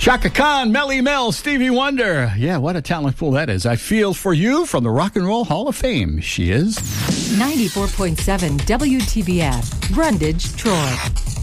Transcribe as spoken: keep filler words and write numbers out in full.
Chaka Khan, Melly Mel, Stevie Wonder. Yeah, what a talent pool that is. I feel for you from the Rock and Roll Hall of Fame. She is ninety-four point seven W T B F, Brundage, Troy.